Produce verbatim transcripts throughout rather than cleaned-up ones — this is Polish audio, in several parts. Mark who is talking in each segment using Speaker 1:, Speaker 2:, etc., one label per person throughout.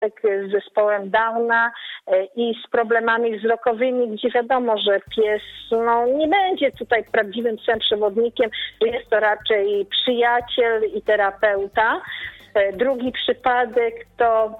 Speaker 1: z zespołem Downa i z problemami wzrokowymi, gdzie wiadomo, że pies no, nie będzie tutaj prawdziwym psem przewodnikiem, że jest to raczej przyjaciel i terapeuta. Drugi przypadek to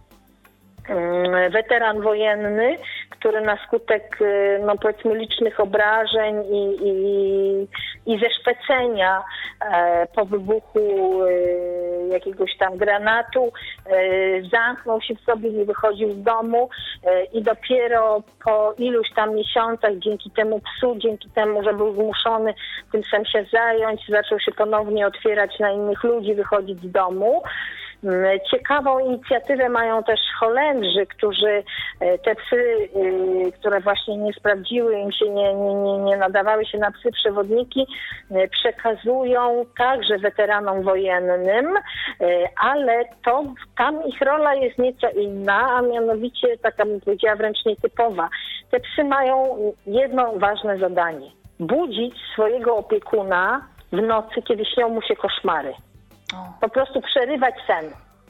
Speaker 1: weteran wojenny, który na skutek, no powiedzmy, licznych obrażeń i, i, i zeszpecenia e, po wybuchu e, jakiegoś tam granatu e, zamknął się w sobie, nie wychodził z domu e, i dopiero po iluś tam miesiącach dzięki temu psu, dzięki temu, że był zmuszony tym psem się zająć, zaczął się ponownie otwierać na innych ludzi, wychodzić z domu. Ciekawą inicjatywę mają też Holendrzy, którzy te psy, które właśnie nie sprawdziły, im się nie, nie, nie, nie nadawały się na psy przewodniki, przekazują także weteranom wojennym, ale to tam ich rola jest nieco inna, a mianowicie taka, bym powiedziała, wręcz nietypowa. Te psy mają jedno ważne zadanie: budzić swojego opiekuna w nocy, kiedy śnią mu się koszmary. Po prostu przerywać sen.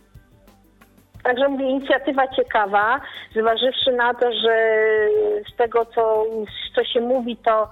Speaker 1: Także mówię, inicjatywa ciekawa, zważywszy na to, że z tego, co, co się mówi, to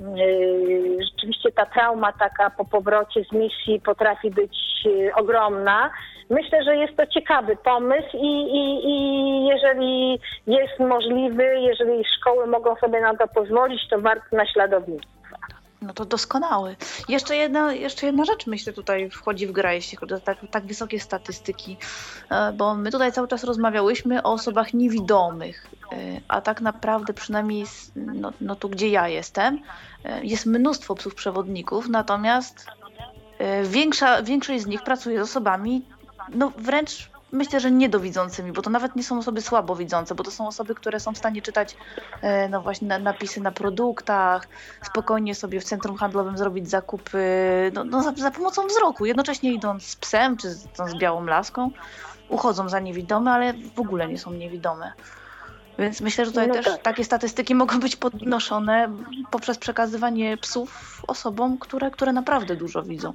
Speaker 1: yy, rzeczywiście ta trauma taka po powrocie z misji potrafi być yy, ogromna. Myślę, że jest to ciekawy pomysł i, i, i jeżeli jest możliwy, jeżeli szkoły mogą sobie na to pozwolić, to warto naśladownictwa.
Speaker 2: No to doskonały. Jeszcze jedna, jeszcze jedna rzecz, myślę, tutaj wchodzi w grę, jeśli chodzi o tak, tak wysokie statystyki, bo my tutaj cały czas rozmawiałyśmy o osobach niewidomych, a tak naprawdę przynajmniej no, no tu, gdzie ja jestem, jest mnóstwo psów przewodników, natomiast większa, większość z nich pracuje z osobami no wręcz myślę, że niedowidzącymi, bo to nawet nie są osoby słabowidzące, bo to są osoby, które są w stanie czytać no właśnie napisy na produktach, spokojnie sobie w centrum handlowym zrobić zakupy no, no za, za pomocą wzroku, jednocześnie idąc z psem czy z, z białą laską, uchodzą za niewidome, ale w ogóle nie są niewidome. Więc myślę, że tutaj no też tak. takie statystyki mogą być podnoszone poprzez przekazywanie psów osobom, które, które naprawdę dużo widzą.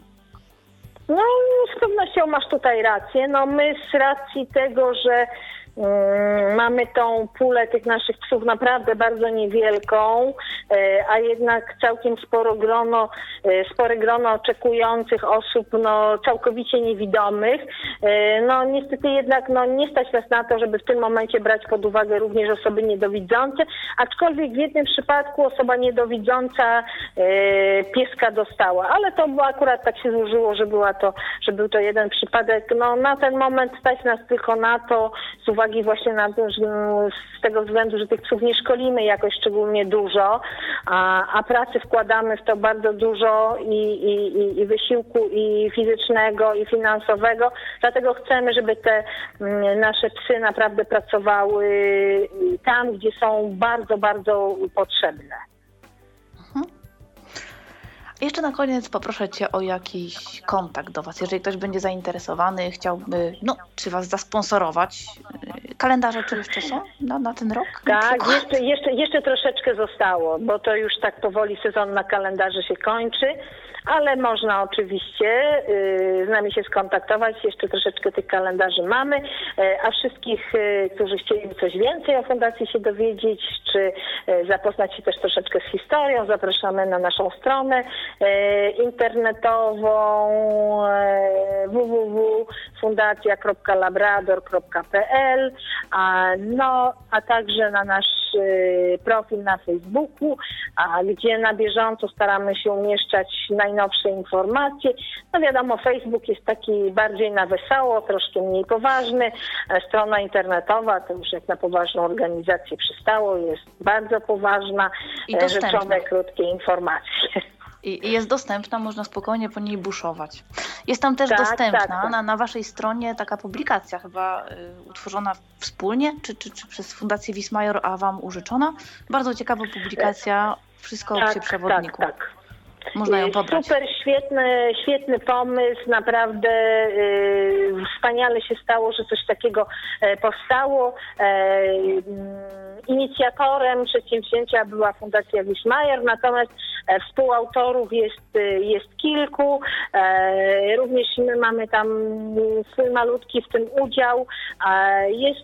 Speaker 1: No z pewnością masz tutaj rację. No my z racji tego, że um, mamy tą pulę tych naszych psów naprawdę bardzo niewielką, e, a jednak całkiem sporo grono, e, spore grono oczekujących osób no, całkowicie niewidomych. E, no niestety jednak no, nie stać nas na to, żeby w tym momencie brać pod uwagę również osoby niedowidzące, aczkolwiek w jednym przypadku osoba niedowidząca e, pieska dostała, ale to było akurat tak się złożyło, że była to, że był to jeden przypadek. No na ten moment stać nas tylko na to, z uwagi właśnie na to, że z tego względu, że tych psów nie szkolimy jakoś szczególnie dużo, a, a pracy wkładamy w to bardzo dużo i, i, i wysiłku i fizycznego, i finansowego. Dlatego chcemy, żeby te nasze psy naprawdę pracowały tam, gdzie są bardzo, bardzo potrzebne.
Speaker 2: Jeszcze na koniec poproszę Cię o jakiś kontakt do Was. Jeżeli ktoś będzie zainteresowany, chciałby, no, czy Was zasponsorować. Kalendarze czy jeszcze są na, na ten rok?
Speaker 1: Tak, jeszcze, jeszcze, jeszcze troszeczkę zostało, bo to już tak powoli sezon na kalendarze się kończy, ale można oczywiście y, z nami się skontaktować. Jeszcze troszeczkę tych kalendarzy mamy, y, a wszystkich, y, którzy chcieliby coś więcej o fundacji się dowiedzieć, czy y, zapoznać się też troszeczkę z historią, zapraszamy na naszą stronę y, internetową y, w w w kropka fundacja kropka labrador kropka p l, a, no, a także na nasz y, profil na Facebooku, a, gdzie na bieżąco staramy się umieszczać najnowsze informacje. No wiadomo, Facebook jest taki bardziej na wesoło, troszkę mniej poważny. Strona internetowa to już jak na poważną organizację przystało, jest bardzo poważna, rzeczone, krótkie informacje.
Speaker 2: I jest dostępna, można spokojnie po niej buszować. Jest tam też tak, dostępna tak, tak. Na, na Waszej stronie taka publikacja chyba y, utworzona wspólnie, czy, czy, czy przez Fundację Wismajor, a Wam użyczona. Bardzo ciekawa publikacja, wszystko o psie przewodniku.
Speaker 1: Tak, tak.
Speaker 2: Można ją pobrać.
Speaker 1: Super, świetny, świetny pomysł, naprawdę y, wspaniale się stało, że coś takiego e, powstało. E, inicjatorem przedsięwzięcia była Fundacja Wischmeier, natomiast e, współautorów jest, jest kilku. E, również my mamy tam swój malutki w tym udział. E, jest